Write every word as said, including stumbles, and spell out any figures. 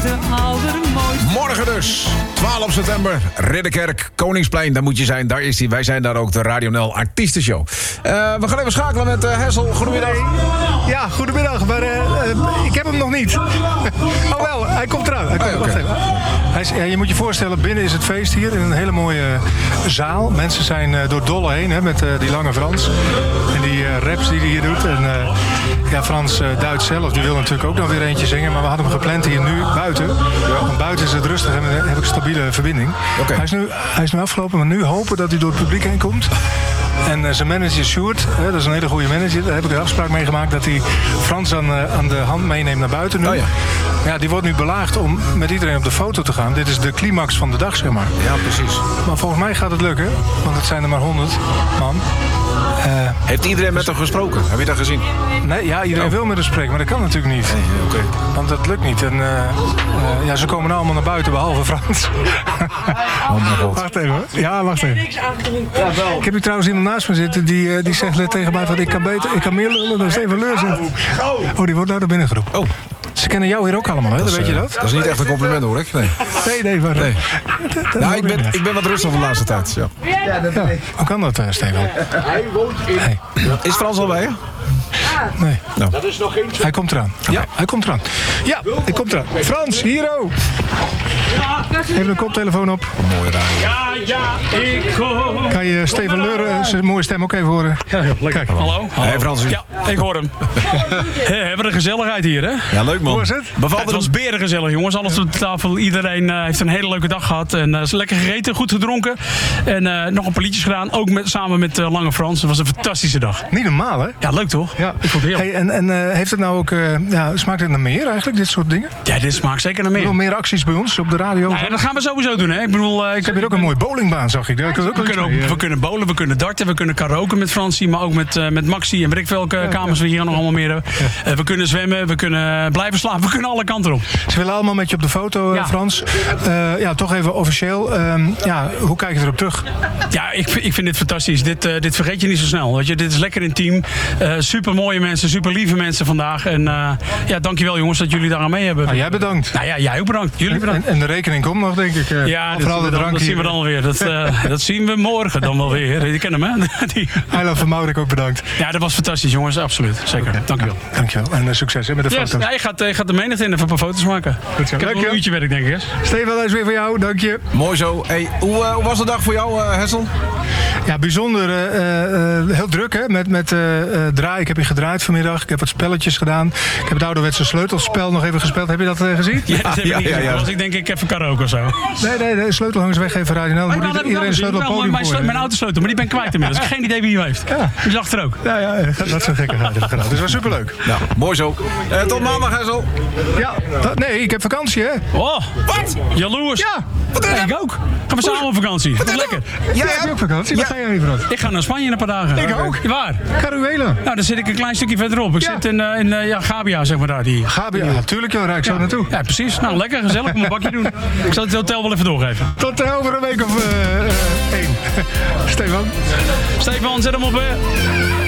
de allermooiste. Morgen dus, twaalf september, Ridderkerk, Koningsplein. Daar moet je zijn, daar is hij. Wij zijn daar ook, de Radio Nel Artiestenshow. Uh, we gaan even schakelen met uh, Hessel. Goedemiddag. Ja, goedemiddag, maar uh, uh, ik heb hem nog niet. Oh wel, hij komt eraan. Hij komt, oh, okay. Wacht even. Hij is, ja, je moet je voorstellen, binnen is het feest hier in een hele mooie uh, zaal. Mensen zijn uh, door Dolle heen, hè, met uh, die lange Frans. En die uh, raps die hij hier doet. En uh, ja, Frans uh, Duits zelf, die wil natuurlijk ook nog weer eentje zingen. Maar we hadden hem gepland hier nu buiten. Want buiten is het rustig en dan heb ik een stabiele verbinding. Okay. Hij, is nu, hij is nu afgelopen, maar nu hopen dat hij door het publiek heen komt. En uh, zijn manager Sjoerd, uh, dat is een hele goede manager. Daar heb ik een afspraak mee gemaakt dat hij Frans aan, uh, aan de hand meeneemt naar buiten nu. Oh, ja. Ja, die wordt nu belaagd om met iedereen op de foto te gaan. Dit is de climax van de dag, zeg maar. Ja, precies. Maar volgens mij gaat het lukken, want het zijn er maar honderd man. Uh, Heeft iedereen met hem gesproken? Heb je dat gezien? Nee, ja, iedereen oh. wil met hem spreken, maar dat kan natuurlijk niet. Nee, okay. Want dat lukt niet. En, uh, uh, ja, ze komen nou allemaal naar buiten, behalve Frans. Oh mijn god. Wacht even. Ja, wacht even. Ik heb hier trouwens iemand naast me zitten die, uh, die zegt tegen mij van ik kan beter, ik kan meer lullen dan Steven Leur zegt. Oh, die wordt nou naar binnen geroepen. Oh. Ze kennen jou hier ook allemaal, hè? Dat weet je dat? Dat is niet echt een compliment, hoor ik. Nee, nee, nee. Maar, nee. Dat, dat nou, ik ben, ik ben wat rustig de laatste tijd. Ja. Ja, dat ja. Hoe kan dat, uh, Steven? Hij woont in... Hey. Is Frans al bij je? Nee. Nou. Dat is nog geen... Hij komt eraan. Okay. Ja, hij komt eraan. Ja, hij komt eraan. Frans, Hiro. Even een koptelefoon op. Mooi radio. Ja, ja, ik kom. Kan je Steven Leur zijn mooie stem ook even horen? Ja, lekker. Kijk. Hallo. Hallo. Hey, Frans. Ja, ik hoor hem. We hebben een gezelligheid hier, hè? Ja, leuk man. Hoe was het? Ja, het was berengezellig, jongens. Alles op de tafel. Iedereen uh, heeft een hele leuke dag gehad. En uh, is lekker gegeten, goed gedronken. En uh, nog een paar liedjes gedaan. Ook met, samen met uh, Lange Frans. Het was een fantastische dag. Niet normaal, hè? Ja, leuk toch? Ja. Ik vond het heel. Hey, en en uh, heeft het nou ook... Uh, ja, smaakt het naar meer eigenlijk, dit soort dingen? Ja, dit smaakt zeker naar meer. Nog meer acties bij ons op de radio? Ja, dat gaan we sowieso doen, hè? Ik bedoel... Uh, ik Ze hebben hier ook een mooie bowlingbaan, zag ik. Daar we, ook kunnen ook, mee, uh... we kunnen bowlen, we kunnen darten, we kunnen karaoke met Fransie, maar ook met, uh, met Maxi en weet ik welke ja, kamers ja. we hier nog allemaal meer hebben. Ja. Uh, we kunnen zwemmen, we kunnen blijven slapen, we kunnen alle kanten op. Ze willen allemaal met je op de foto, ja. Frans. Uh, ja, toch even officieel. Uh, ja, hoe kijk je erop terug? Ja, ik, ik vind dit fantastisch. Dit, uh, dit vergeet je niet zo snel. Weet je? Dit is lekker intiem. Uh, super mooie mensen, super lieve mensen vandaag. En uh, ja, dankjewel jongens dat jullie daar aan mee hebben. Nou, jij bedankt. Nou ja, jij ook bedankt. Jullie bedankt. En, en de rekening komt nog, denk ik. Uh, ja, dat, dat, dat, dat zien we dan alweer. Dat, uh, dat zien we morgen dan wel weer. Je kent hem, hè? Die... Eila van Maurik ook bedankt. Ja, dat was fantastisch, jongens. Absoluut. Zeker. Okay. Dankjewel. Dankjewel. En uh, succes hè, met de yes. foto's. Ja, je gaat, uh, gaat de menigte in even een paar foto's maken. Goed zo. Ik heb een uurtje werk, denk ik. Hè? Steven, dat is weer voor jou. Dank je. Mooi zo. Hey, hoe, uh, hoe was de dag voor jou, uh, Hessel? Ja, bijzonder. Uh, uh, heel druk, hè. Met, met uh, uh, draaien. Ik heb hier gedraaid vanmiddag. Ik heb wat spelletjes gedaan. Ik heb het ouderwetse sleutelspel nog even gespeeld. Heb je dat uh, gezien? Ja, dat heb ja, ik ja, ja, ja. Was ik denk ik even karaoke of zo. Nee, nee, nee. Sleutelhangers weggeven Radio Nel. Dan moet iedereen iedereen een sleutel op het podium mijn, mijn, mijn autosleutel, maar die ben ik kwijt inmiddels. Ik heb geen idee wie die heeft. Ja. Die lag er ook. Ja, ja. Dat is een gekke gedaan. Dus het was superleuk. Nou, mooi zo. Uh, tot maandag, Hessel. Ja. Dat, nee, ik heb vakantie, hè. Oh. Wat? Jaloers. Ja. Wat ja, ik ook. Gaan we samen op vakantie. Wat lekker. Jij hebt ook vakantie? Waar ga jij even uit? Ik ga naar Spanje in een paar dagen. Ik ook. Waar? Caruela. Nou, dan zit ik een klein stukje verderop. Ik ja. zit in, uh, in uh, ja, Gabia, zeg maar daar. Die... Gabia, natuurlijk. Ja, rijd ik zo ja. naartoe. Ja, precies. Nou, lekker, gezellig. Kom een bakje doen. Ik zal het hotel wel even doorgeven. Tot uh, over een week of uh, uh, één. Stefan. Stefan, zet hem op, hè.